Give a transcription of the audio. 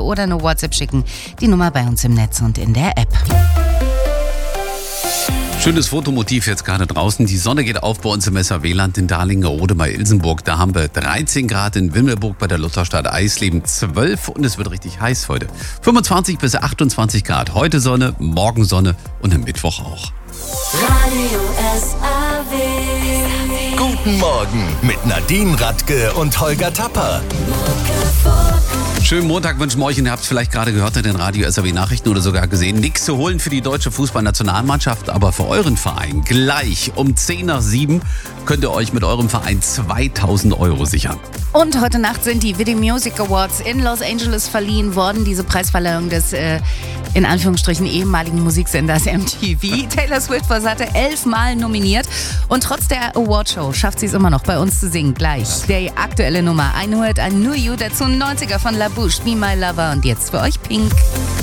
oder eine WhatsApp schicken. Die Nummer bei uns im Netz und in der App. Schönes Fotomotiv jetzt gerade draußen. Die Sonne geht auf bei uns im SAW-Land in Dahlingen-Rode bei Ilsenburg. Da haben wir 13 Grad in Wimmelburg bei der Lutherstadt Eisleben 12 und es wird richtig heiß heute. 25 bis 28 Grad. Heute Sonne, morgen Sonne und am Mittwoch auch. Radio SAW. Guten Morgen mit Nadine Radke und Holger Tapper. Schönen Montag wünschen wir euch und ihr habt es vielleicht gerade gehört in den Radio SAW Nachrichten oder sogar gesehen. Nichts zu holen für die deutsche Fußballnationalmannschaft, aber für euren Verein gleich um 10 nach 7 könnt ihr euch mit eurem Verein 2.000 € sichern. Und heute Nacht sind die Video Music Awards in Los Angeles verliehen worden. Diese Preisverleihung des, in Anführungsstrichen, ehemaligen Musiksenders MTV. Taylor Swift war satte 11 Mal nominiert. Und trotz der Awardshow schafft sie es immer noch bei uns zu singen. Gleich der aktuelle Nummer. I Knew It, I Knew You. Dazu 90er von La Bouche, Be My Lover. Und jetzt für euch Pink.